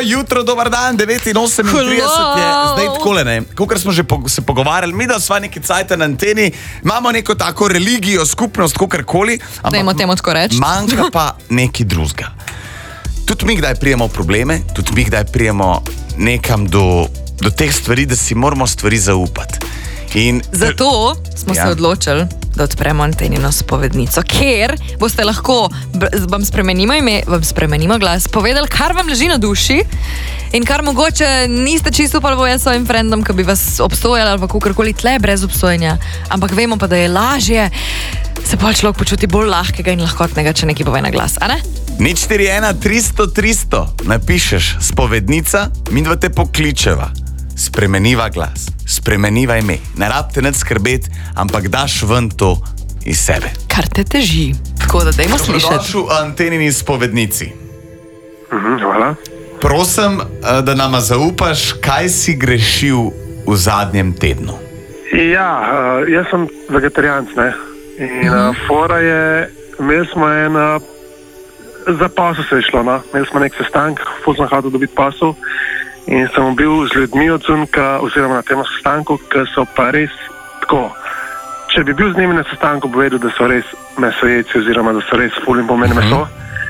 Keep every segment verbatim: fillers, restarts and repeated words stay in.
jutro, dober dan, devet in osemintrideset je zdaj takole, ne. Kakor smo že po, se pogovarjali, mi da sva neki cajt na anteni, imamo neko tako religijo, skupnost, kakorkoli, Dajmo temu tako reči. manjka pa neki drugega. Tudi mi kdaj prijemo probleme, tudi mi kdaj prijemo nekam do, do teh stvari, da si moramo stvari zaupati. In, Zato smo Ja. se odločili, da odpremo Antenino spovednico, ker boste lahko, b- vam spremenimo ime, vam spremenimo glas, povedali, kar vam leži na duši in kar mogoče niste čisto upali povedati svojim frendom, ki bi vas obsojali ali pa kakorkoli tle brez obsojenja, ampak vemo pa, da je lažje, se pa človek počuti bolj lahkega in lahkotnega, če neki pove na glas, a ne? nič štiri ena tristo tristo napišeš spovednica, mi dva te pokličeva. Spremeniva glas, spremeniva ime. Ne rabite nič skrbeti, ampak daš ven to iz sebe. Kar te teži. Tako da dajmo slišati. Dobrodošel v Antenini spovednici. Mhm, hvala. Prosim, eh, da nama zaupaš, kaj si grešil v zadnjem tednu. Ja, uh, jaz sem vegetarijanc, ne. In uh, fora je, imeli smo en, uh, za posel se je šlo, no. Imeli smo nek sestank, ful sem hotel dobiti posel. In sem bil z ljudmi od zunka, oziroma na tem sestanku, ki so pa res tako. Če bi bil z njimi na sestanku, bi vedel, da so res mesojeci, oziroma da so res ful in pomeni meso.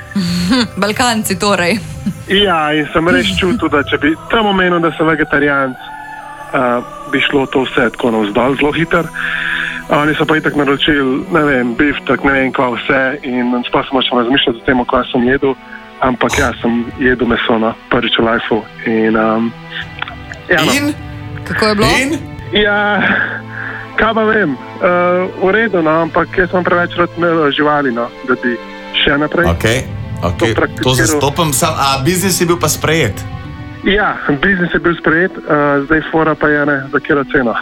Balkanci torej. Ja, in sem res čutil, da če bi tam omenil, da sem vegetarijanc, uh, bi šlo to vse tako navzdol zelo hiter. Oni so pa itak naročili, ne vem, biftek, ne vem kva vse in sploh sem še razmišljati o tem, kaj sem jedel. Ampak ja, sem jedel meso na prvič v lifeu. In, um, ja, no. In? Kako je bilo? In? Ja, kaj pa vem, uh, v redu, no, ampak jaz sem preveč rad imel živali, no, da bi še naprej. Ok, ok, To to, prakticiral. zastopam sam, a biznis je bil pa sprejet. Ja, biznis je bil sprejet, uh, zdaj fora pa je ne, za kjero ceno.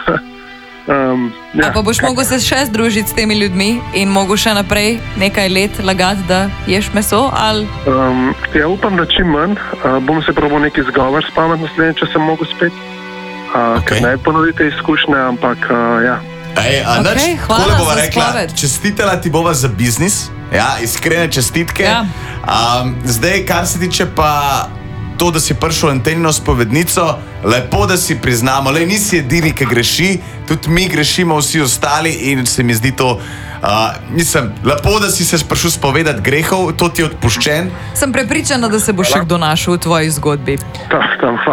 um, ja. A pa boš mogel se še združiti s temi ljudmi in mogel še naprej nekaj let lagati, da ješ meso, ali... Um, ja, upam, da čim manj. Uh, bom se probal neki zgovor spamati naslednje, če sem mogel spet. Uh, Ok. Ker ne ponovite izkušnje, ampak uh, ja. Ej, a Ok, nič, hvala takole bova za rekla, spoved. čestitela ti bova za biznis, ja, iskrene čestitke. Ja. Um, zdaj, kar se tiče pa to, da si prišel v Antenino spovednico, lepo, da si priznamo, le nisi edini, ki greši, tudi mi grešimo vsi ostali in se mi zdi to, uh, mislim, lepo, da si se prišel spovedati grehov, to ti je odpuščen. Sem prepričana, da se bo še kdo našel v tvoji zgodbi. Ta, tam,